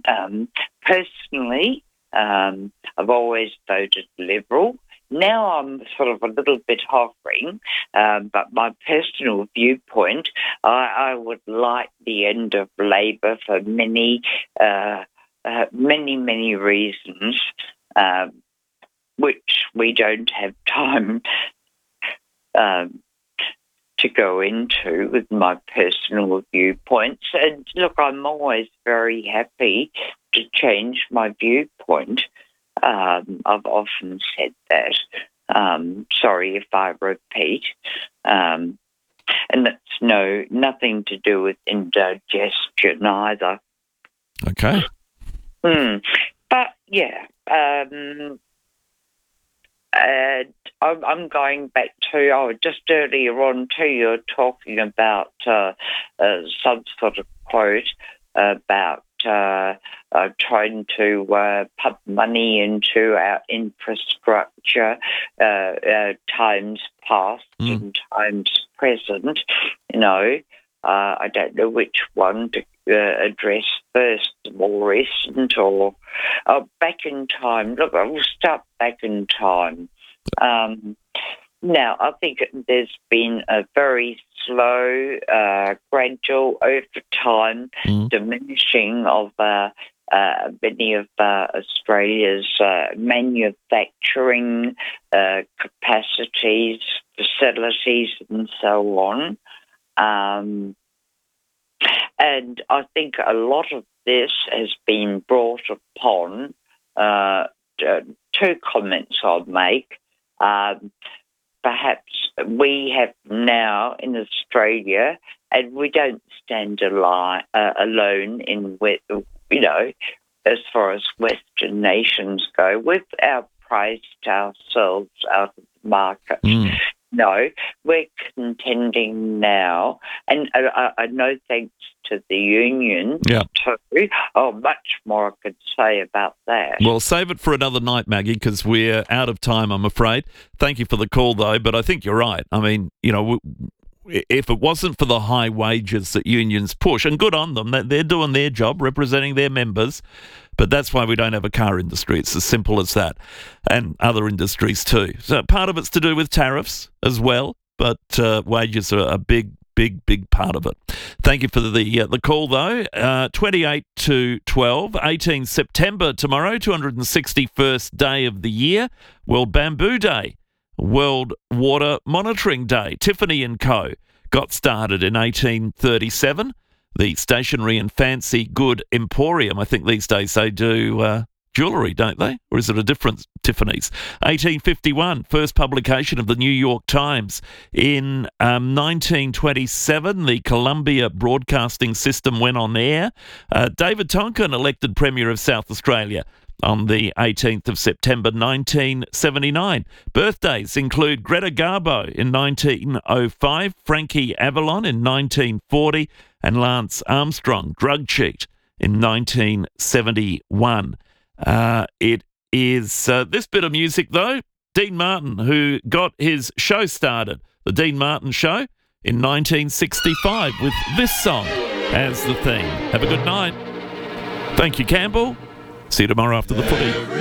Personally, I've always voted Liberal. Now I'm sort of a little bit hovering, but my personal viewpoint, I would like the end of Labor for many reasons, which we don't have time to go into with my personal viewpoints. And look, I'm always very happy to change my viewpoint. I've often said that. Sorry if I repeat. And that's nothing to do with indigestion either. Okay. But yeah, I'm going back to, just earlier on too, you were talking about some sort of quote about trying to pump money into our infrastructure, times past and times present. I don't know which one to address first, the more recent or back in time. Look, I will start back in time. Now, I think there's been a very slow, gradual, over time, diminishing of many of Australia's manufacturing capacities, facilities, and so on. And I think a lot of this has been brought upon, two comments I'll make. Perhaps we have now in Australia, and we don't stand alone in, as far as Western nations go, we've outpriced ourselves out of the market. No, we're contending now, and I know thanks to the union too. Much more I could say about that. Well, save it for another night, Maggie, because we're out of time, I'm afraid. Thank you for the call, though, but I think you're right. I mean, if it wasn't for the high wages that unions push, and good on them, they're doing their job, representing their members, but that's why we don't have a car industry. It's as simple as that, and other industries too. So part of it's to do with tariffs as well, but wages are a big part of it. Thank you for the call, though. 28 to 12, 18 September tomorrow, 261st day of the year, World Bamboo Day, World Water Monitoring Day. Tiffany & Co. got started in 1837. The stationery and fancy good emporium. I think these days they do jewellery, don't they? Or is it a different Tiffany's? 1851, first publication of the New York Times. In 1927, the Columbia Broadcasting System went on air. David Tonkin elected Premier of South Australia on the 18th of September 1979. Birthdays include Greta Garbo in 1905, Frankie Avalon in 1940, and Lance Armstrong, drug cheat, in 1971. It is this bit of music, though. Dean Martin, who got his show started, The Dean Martin Show, in 1965, with this song as the theme. Have a good night. Thank you, Campbell. See you tomorrow after the footy.